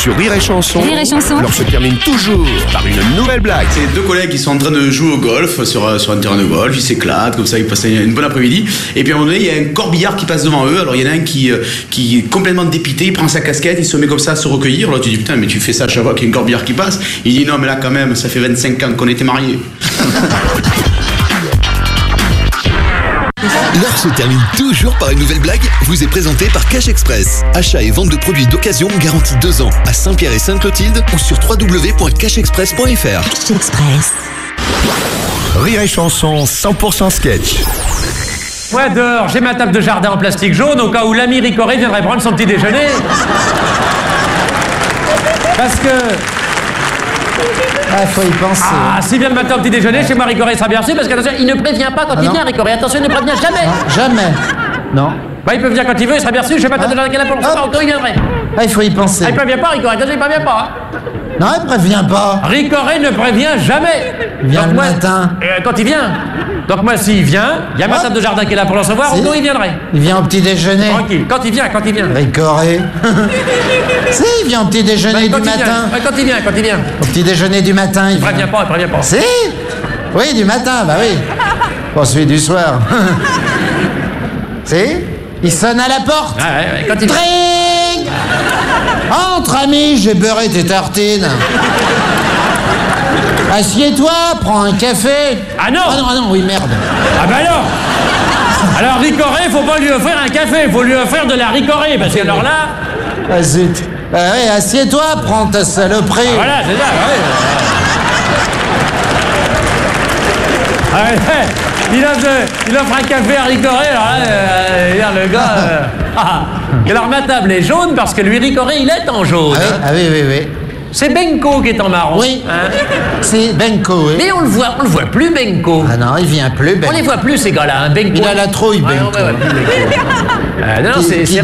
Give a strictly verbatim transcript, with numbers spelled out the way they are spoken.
sur Rire et Chanson. Rire et Chanson. Alors se termine toujours par une nouvelle blague. C'est deux collègues qui sont en train de jouer au golf sur, sur un terrain de golf, ils s'éclatent, comme ça ils passent une bonne après-midi. Et puis à un moment donné, il y a un corbillard qui passe devant eux. Alors il y en a un qui, qui est complètement dépité, il prend sa casquette, il se met comme ça à se recueillir. Alors tu dis putain, mais tu fais ça à chaque fois qu'il y a un corbillard qui passe. Il dit non, mais là quand même, ça fait vingt-cinq ans qu'on était mariés. L'heure se termine toujours par une nouvelle blague, vous est présentée par Cash Express. Achat et vente de produits d'occasion garantis deux ans à Saint-Pierre et Sainte-Clotilde ou sur w w w point cash express point f r. Cash Express. Rire et Chanson cent pour cent sketch. Moi dehors, j'ai ma table de jardin en plastique jaune au cas où l'ami Ricoré viendrait prendre son petit déjeuner. Parce que... Ah, faut y penser. Ah, s'il vient le matin au petit déjeuner, chez moi Ricoré sera bien reçu parce qu'attention, il ne prévient pas quand Ah il non. vient, Ricoré. Attention, il ne prévient jamais. Non, jamais. Non. Bah, il peut venir quand il veut, il sera bien reçu. Je sais pas, t'as de la qu'elle a pour le savoir, quand il viendrait. Ah, il faut y penser. Ah, il prévient pas, Ricoré. Attention, il prévient pas. Hein. Non, il prévient pas. Ricoré ne prévient jamais. Il vient Donc, le moi, matin. euh, quand il vient. Donc moi, s'il vient, il y a ma Ah. table de jardin qui est là pour le recevoir, Si. ou non, il viendrait. Il vient au petit déjeuner. Tranquille. Quand il vient, quand il vient. Ricoré. Si, il vient au petit déjeuner Bah, quand du il vient. matin. Ouais, quand il vient, quand il vient. Au petit déjeuner du matin, il Il prévient vient. pas, il prévient pas. Si. Oui, du matin, bah oui. Pas celui du soir. Si. Il sonne à la porte. Ouais, ouais, ouais, quand il vient. Tring. Entre, ami, j'ai beurré tes tartines. Assieds-toi, prends un café. Ah non. Ah non, ah non, oui, merde. Ah bah non. Alors Ricoré, faut pas lui offrir un café, faut lui offrir de la Ricoré, parce que alors là... Ah zut. Ah oui, assieds-toi, prends ta saloperie. Ah, voilà, c'est ça, ouais. Ah, ouais, ouais. Il, offre, il offre un café à Ricoré, alors là, euh, regarde, le gars... euh, ah, alors ma table est jaune parce que lui, Ricoré, il est en jaune. Ah oui, hein. ah oui, oui, oui. C'est Benko qui est en marron. Oui. hein. C'est Benko, oui. Mais on le voit, on le voit plus, Benko. Ah non, il vient plus, On Benko. les voit plus, ces gars-là, hein, Benko. Il a la trouille, Ouais, Benko. on voit plus Benko. Euh, non, non, Qui- c'est... qui c'est